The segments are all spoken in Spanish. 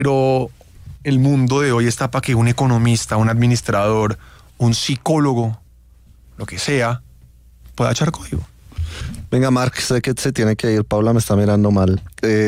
Pero el mundo de hoy está para que un economista, un administrador, un psicólogo, lo que sea, pueda echar código. Venga, Mark, sé que se tiene que ir. Paula me está mirando mal.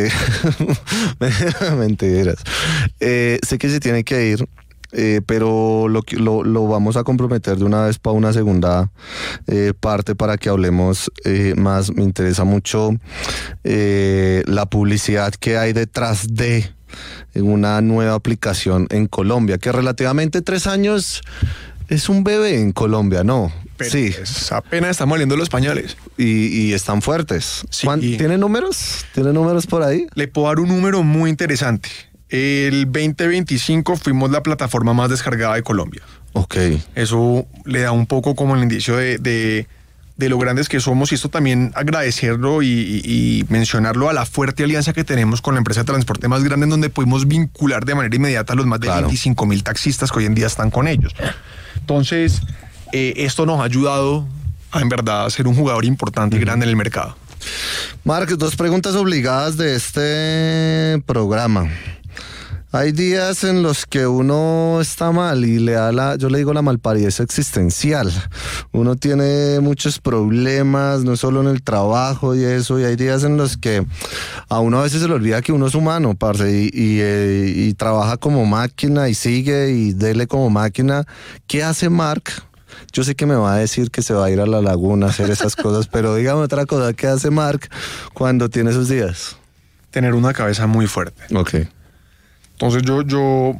Mentiras. Sé que se tiene que ir. Pero lo vamos a comprometer de una vez para una segunda parte para que hablemos más. Me interesa mucho la publicidad que hay detrás de una nueva aplicación en Colombia, que relativamente 3 años es un bebé en Colombia, ¿no? Pero sí. Apenas estamos oliendo los pañales. Y están fuertes. Sí. ¿Tiene números? ¿Tiene números por ahí? Le puedo dar un número muy interesante. El 2025 fuimos la plataforma más descargada de Colombia. Ok. Eso le da un poco como el indicio de lo grandes que somos, y esto también agradecerlo y mencionarlo a la fuerte alianza que tenemos con la empresa de transporte más grande, en donde pudimos vincular de manera inmediata a los más de 25,000 taxistas que hoy en día están con ellos. Entonces, esto nos ha ayudado a, en verdad, ser un jugador importante y grande en el mercado. Marc, 2 preguntas obligadas de este programa. Hay días en los que uno está mal y le da yo le digo la malparidez existencial. Uno tiene muchos problemas, no solo en el trabajo y eso, y hay días en los que a uno a veces se le olvida que uno es humano, parce, y trabaja como máquina y sigue y dele como máquina. ¿Qué hace Marc? Yo sé que me va a decir que se va a ir a la laguna a hacer esas cosas, pero dígame otra cosa, ¿qué hace Marc cuando tiene esos días? Tener una cabeza muy fuerte. Ok. Entonces yo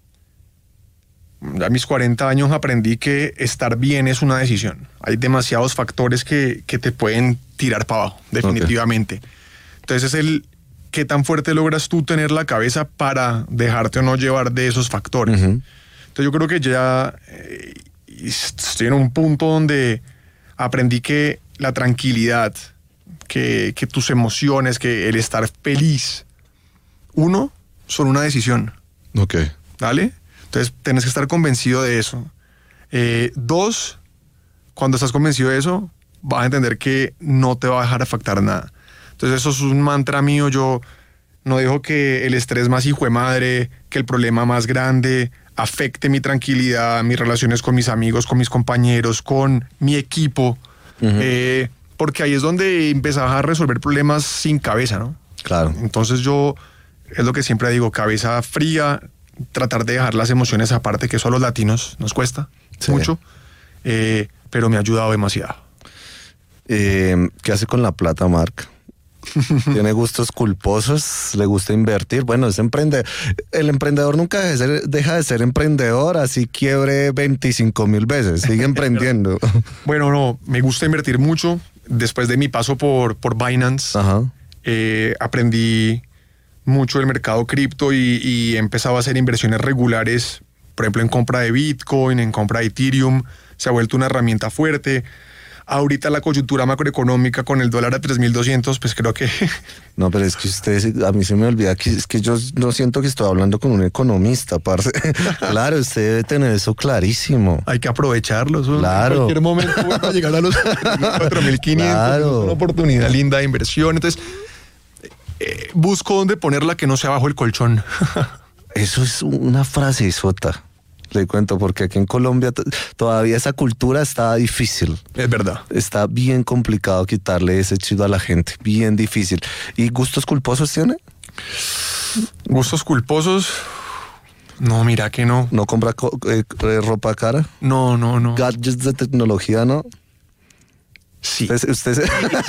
a mis 40 años aprendí que estar bien es una decisión. Hay demasiados factores que te pueden tirar para abajo, definitivamente. Okay. Entonces es qué tan fuerte logras tú tener la cabeza para dejarte o no llevar de esos factores. Uh-huh. Entonces yo creo que ya estoy en un punto donde aprendí que la tranquilidad, que tus emociones, que el estar feliz, son una decisión. Ok. ¿Dale? Entonces, tenés que estar convencido de eso. 2, cuando estás convencido de eso, vas a entender que no te va a dejar afectar nada. Entonces, eso es un mantra mío. Yo no dejo que el estrés más hijo de madre, que el problema más grande afecte mi tranquilidad, mis relaciones con mis amigos, con mis compañeros, con mi equipo. Uh-huh. Porque ahí es donde empezás a resolver problemas sin cabeza, ¿no? Claro. Entonces es lo que siempre digo, cabeza fría, tratar de dejar las emociones aparte, que eso a los latinos nos cuesta mucho, pero me ha ayudado demasiado. ¿Qué hace con la plata, Marc? ¿Tiene gustos culposos? ¿Le gusta invertir? Bueno, es emprendedor. El emprendedor nunca deja de ser emprendedor, así quiebre 25,000 veces, sigue emprendiendo. Bueno, no, me gusta invertir mucho. Después de mi paso por Binance, aprendí mucho del mercado cripto y he empezado a hacer inversiones regulares, por ejemplo en compra de Bitcoin, en compra de Ethereum. Se ha vuelto una herramienta fuerte. Ahorita la coyuntura macroeconómica con el dólar a 3.200, pues creo que... No, pero es que a mí se me olvida que es que yo no siento que estoy hablando con un economista, parce. Claro, usted debe tener eso clarísimo. Hay que aprovecharlo. Claro. En cualquier momento va a llegar a los 4.500. Claro. Es una oportunidad linda de inversión. Entonces, busco dónde ponerla que no sea bajo el colchón. Eso es una frase sota. Le cuento, porque aquí en Colombia todavía esa cultura está difícil. Es verdad. Está bien complicado quitarle ese chido a la gente, bien difícil. ¿Y gustos culposos tiene? ¿Gustos culposos? No, mira que no. ¿No compra ropa cara? No. ¿Gadgets de tecnología, no? Sí. Usted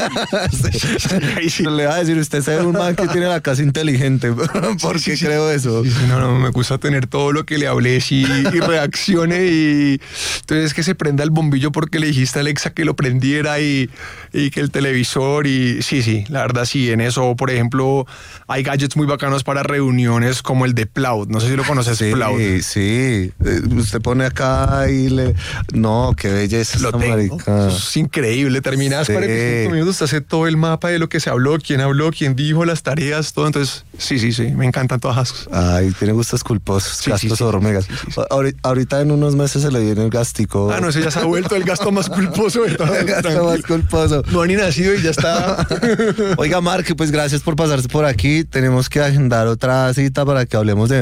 le va a decir, usted es un man que tiene la casa inteligente. ¿Por qué creo eso? Sí, no, me gusta tener todo lo que le hablé y reaccione y entonces que se prenda el bombillo porque le dijiste a Alexa que lo prendiera y que el televisor y sí, la verdad sí, en eso, por ejemplo, hay gadgets muy bacanos para reuniones como el de Plaud, no sé si lo conoces. Sí, Plaud. Sí, usted pone acá y no, qué belleza. Lo tengo. Es increíble determinadas Sí. 45 minutos te hace todo el mapa de lo que se habló, quién dijo, las tareas, todo. Entonces, sí, me encantan todas las cosas. Ay, tiene gustos culposos, Sí, gastos sí. hormigas. Ahorita en unos meses se le viene el gastico. No, ese ya se ha vuelto el gasto más culposo de todo. El gasto más culposo. No ha ni nacido y ya está. Oiga, Mark, pues gracias por pasarse por aquí. Tenemos que agendar otra cita para que hablemos de